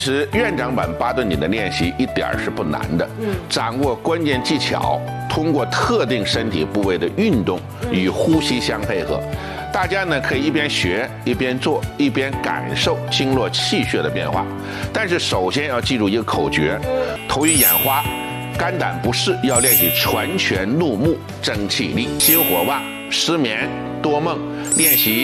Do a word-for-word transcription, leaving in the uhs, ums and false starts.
其实院长版八段锦的练习一点儿是不难的，嗯，掌握关键技巧，通过特定身体部位的运动与呼吸相配合，大家呢可以一边学一边做，一边感受经络气血的变化。但是首先要记住一个口诀：头晕眼花、肝胆不适，要练习传拳怒目、争气力；心火旺、失眠、多梦，练习